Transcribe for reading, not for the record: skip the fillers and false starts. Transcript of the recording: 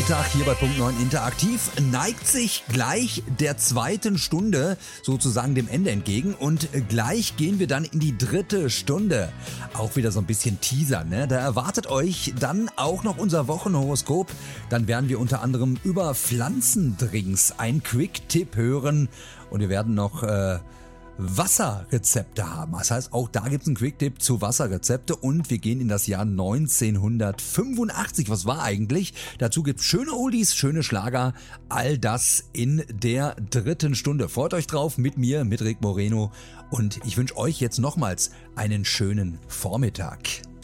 Vormittag hier bei Punkt 9 Interaktiv neigt sich gleich der zweiten Stunde sozusagen dem Ende entgegen und gleich gehen wir dann in die dritte Stunde. Auch wieder so ein bisschen Teaser, ne? Da erwartet euch dann auch noch unser Wochenhoroskop. Dann werden wir unter anderem über Pflanzendrinks einen Quick-Tipp hören und wir werden noch Wasserrezepte haben. Das heißt, auch da gibt's einen Quick-Tipp zu Wasserrezepte und wir gehen in das Jahr 1985. Was war eigentlich? Dazu gibt's schöne Oldies, schöne Schlager. All das in der dritten Stunde. Freut euch drauf mit mir, mit Rick Moreno. Und ich wünsche euch jetzt nochmals einen schönen Vormittag.